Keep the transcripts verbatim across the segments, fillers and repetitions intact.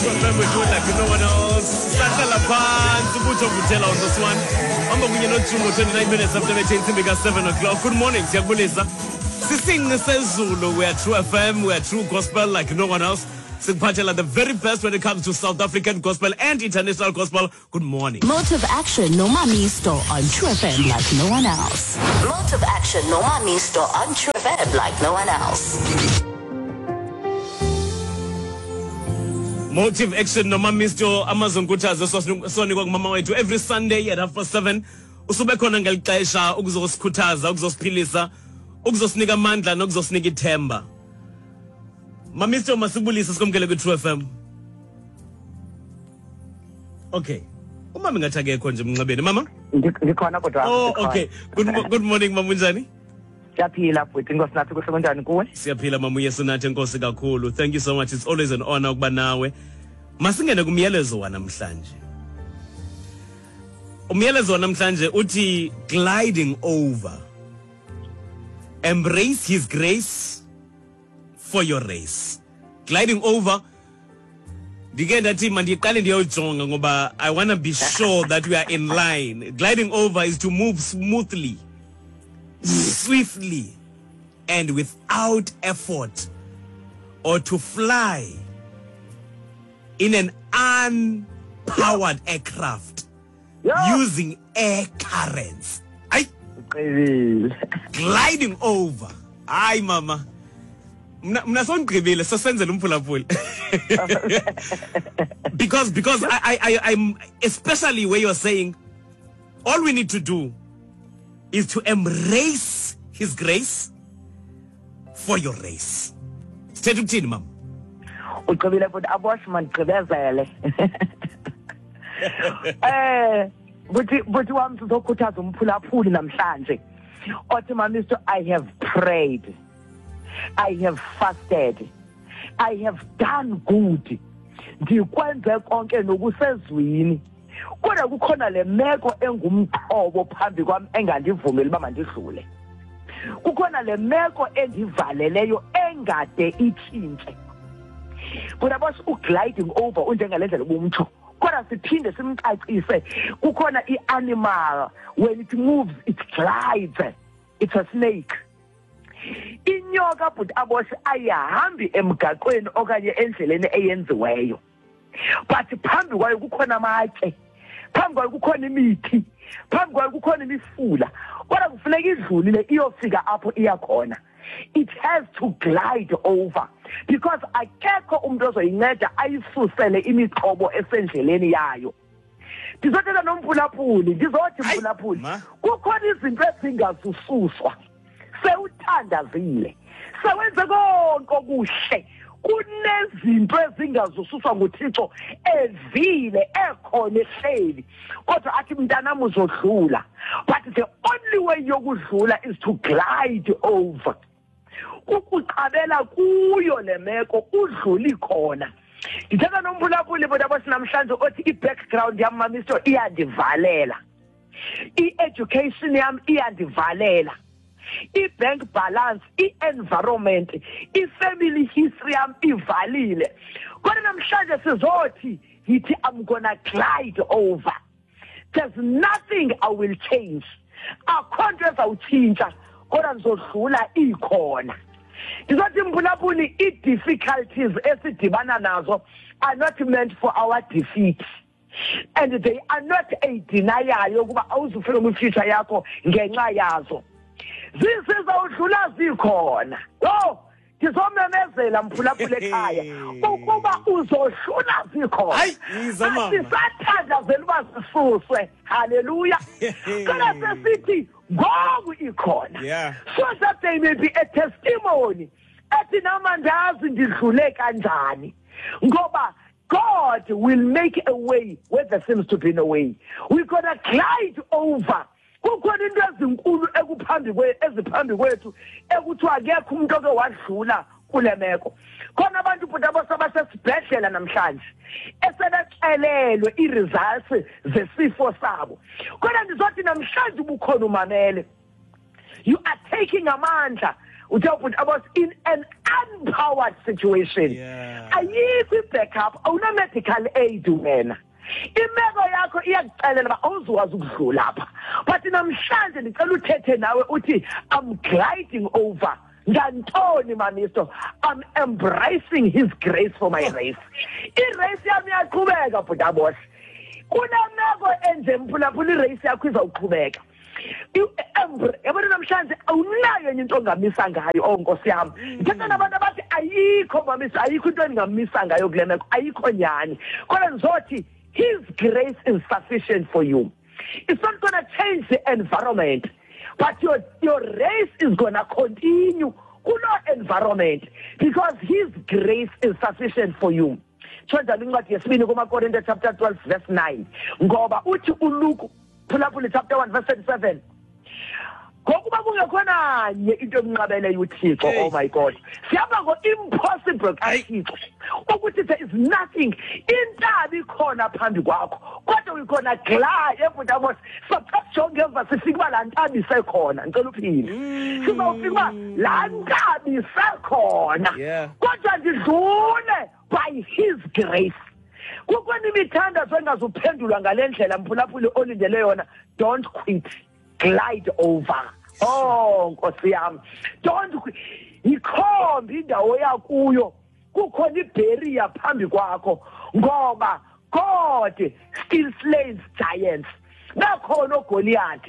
With you like no one else. Sakala Pan, Subuto Butela on this one. I'm going to know twenty-nine minutes after the change to seven o'clock. Good morning, Siagulisa. Sising says Zulu, we are true F M, we are true gospel like no one else. Singpatela, the very best when it comes to South African gospel and international gospel. Good morning. Motive Action, no Mami Store on True F M like no one else. Motive Action, no Mami Store on True F M like no one else. Motive Action noma Mister Amazon Kuthaza sonikwa kumama wethu every Sunday at half past seven usube khona ngelixesha ukuzosikhuthaza ukuzosiphilisa ukuzosinika amandla nokuzosinika ithemba. Ma Mister Masibulisa sikomkele ku True F M. Okay. Umama ngathi akekho nje emnxebeni mama? Ngikhona kodwa. Oh okay. Good good morning mama unjani? Siyaphila futhi inkosi nathi kusebenjani kuwe? Siyaphila mama uyesu nathi enkosi kakhulu. Thank you so much. It's always an honor ukuba nawe. Masingene kumyalezo wanamhlanje. Umyalezo wanamhlanje uthi gliding over. Embrace his grace for your race. Gliding over. Ndike ndathi mandiqale ndiyojonga ngoba I want to be sure that we are in line. Gliding over is to move smoothly, swiftly, and without effort, or to fly in an unpowered aircraft yeah. using air currents. Ay, gliding over. Ay, mama. Mna songqibile sasenzela umphulaphula. Because because I I I'm especially where you're saying all we need to do is to embrace his grace for your race. Stay to tin, ma'am. Uqibile futhi abosh man gqibezele. Eh, buthi buthi wami sizokhuthaza umphulaphuli namhlanje. Othi ma Mister I have prayed. I have fasted. I have done good. Ndikwenze konke nokusezwini. Kodwa kukhona le meko engumqobo phambi kwami engandivumeli ba mandidlule. Kukhona le meko endivaleleyo engade itshintshe. Kodwa bas ugliding over unjengalendlela bomtho. Kodwa siphinde simcacise kukhona ianimal when it moves it glides. It's a snake. Inyoka but aboshe ayahambi emgaqweni okanye endleleni eyenziweyo. But phambi kwayo kukhona amathe. Phambi kwayo kukhona imithi. Phambi kwayo kukhona imifula. Kodwa kufuneka idlulile iyofika apho iyakhona. It has to glide over because akekho umuntu ozoyinceda ayisusele imiqobo esendleleni yayo. Ndizothetha nomphulaphuli, ndizothi mphulaphuli, kukhona izinto ezingazususwa. Sewuthandazile. Sewenze konke okuhle. Kunezinto ezingazususwa nguThixo evile ekhona ehleli. Kodwa athi mntanami uzodlula. But the only way yokudlula is to glide over. Ukuqabela kuyo lemeko udluli khona. Ndithetha nomphulaphuli bodwa bosinamhlanje othi i-background yami ma Mister iyandivalela. I-education yami iyandivalela. I-bank balance, i-environment, i-family history yami ivalile. Kodwa namhlanje sizothi yithi I'm gonna glide over. There's nothing I will change. Akhonto ezawutshintsha kodwa ngizodlula ikhona. Ndizothi mphulaphuli i-difficulties esidibana nazo are not meant for our defeat. And they are not a denial yokuba awuzufika kwifuture yakho ngenxa yazo. Zisizawudlula zikhona. Oh, ndizomemezela mphulaphula ekhaya ukuba uzodlula zikhona. Hayi, yiza mama. Sisathandazela uba sisuswe. Hallelujah. Kodwa sesithi ngoku ikhona. Yeah. So that they may be a testimony. Ethi namandazi ndidlule kanjani. Ngoba God will make a way where there seems to be no way. We're going to glide over. Kukhona into ezinkulu ekuphambi kwe eziphambi kwethu ekuthiwa akekho umuntu oke wadlula kule meko. Khona abantu futhi abasebasesibhedlela namhlanje esebecelelwe i-results zesifo sabo. Kodwa ndizothi namhlanje ubukhona umamele. You are taking amandla Utawuthi I was in an unpowered situation. Yeah. Ayikho backup, awuna medical aid wena. Imeko yakho iyakucelela ba awuzwazi ukudlula lapha. But namhlanje ndicela uthethe nawe uthi I'm gliding over. Ngantoni Mamisto, I'm embracing his grace for my race. I-race yami iyaqhubeka bhuta boss. Kunemeko enje mphulaphula i-race yakho izawuqhubeka. Yabona namhlanje awunayo enye into ongamisa ngayo onkosi yami. Ngithetha nabantu abathi ayikho Mamisto, ayikho into engamisa ngayo kule meko, ayikho nyani. Kodwa ngizothi his grace is sufficient for you. It's not going to change the environment. But your, your race is going to continue kulo environment because his grace is sufficient for you. Chonda lincwadi yesibini kumaKorinte chapter twelve verse nine. Ngoba uthi uLuke phulaphula chapter one verse thirty-seven. Ngokuba kungekhona nye into emnqabele uThixo, oh my God. Siyaba ngo impossible kaThixo. Ukuthi there is nothing intabi khona phambi kwakho. Kodwa ukhona glide ebhuta boss. Sokujonge emva sifika la ntabi sekhona. Ngicela uphile. Sizofika la ntabi sekhona. Kodwa ndidlule by his grace. Kukhona imithandazo engazuphendulwa ngalendlela mphulaphuli olindele yona. Don't quit. Glide over. Oh, Nkosi yami. Don't ikhomba indawo yakuyo. Kukhona ibarrier phambi kwakho ngoba God still slays giants. Nakhona uGoliath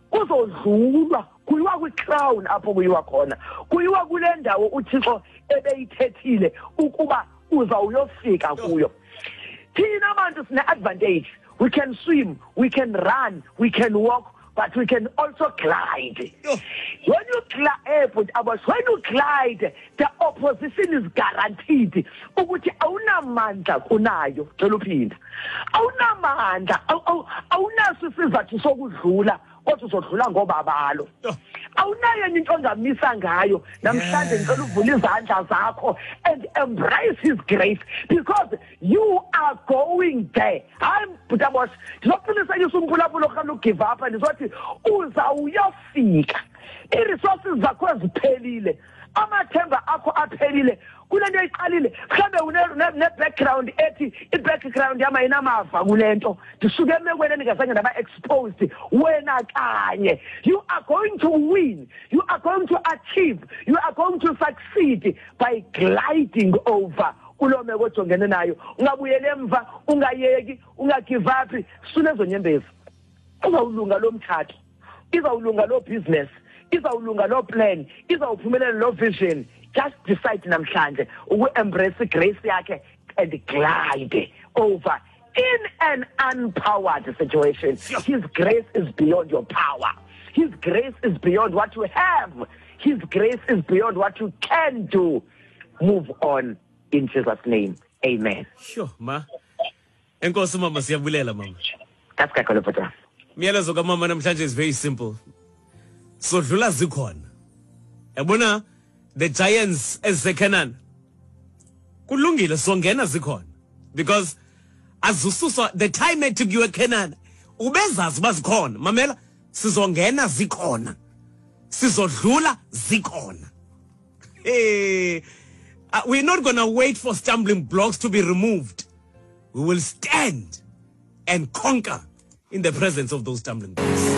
uzodlulwa kuyiwa kwi-crown apho kuyiwa khona. Kuyiwa kule ndawo uThixo ebeyithethile ukuba uzawuyofika kuyo. Thina abantu sine advantage. We can swim, we can run, we can walk. But we can also glide. Oh. When you glide, when you glide, the opposition is guaranteed. Ukuthi awunamandla kunayo, cela uphinda. Awunamandla, awunaso isizathu sokudlula, kodwa uzodlula ngoba abalo. Awunayo into ongamisa ngayo. Namhlanje ngicela uvule izandla zakho and embrace his grace because you are going there. I'm bhuta boss. Ndizoqinisekisa umphulaphula okhana ugive up ndizothi uzawuyofika. I-resources zakho eziphelile. Amathemba akho aphelile. Kulento eyiqalile mhlambe une ne background ethi I background yama inamava kulento ndisuke emekweni engazange naba exposed wena kanye. You are going to win, you are going to achieve, you are going to succeed by gliding over ulomeko ojongene nayo. Ungabuyele emva, ungayeki, ungagive up, sunezo nyembezi. Uzawulunga lo mthatho, izawulunga lo business, izawulunga lo plan, izawuphumelela lo vision. Just decide namhlanje uku-embrace grace yakhe and glide over in an unpowered situation. His grace is beyond your power. His grace is beyond what you have. His grace is beyond what you can do. Move on in Jesus' name. Amen. Sure, ma. Enkosi mama siyabulela mama. That's kakhulu bhuti. Miyalezo kamama namhlanje is very simple. Sodlula zikhona. Yabona the giants ezeKhanani kulungile songena zikhona because azususwa the time it took you eKhanani ubezazi bazikhona mamela sizongena zikhona sizodlula zikhona. Hey, uh, we're not going to wait for stumbling blocks to be removed. We will stand and conquer in the presence of those stumbling blocks.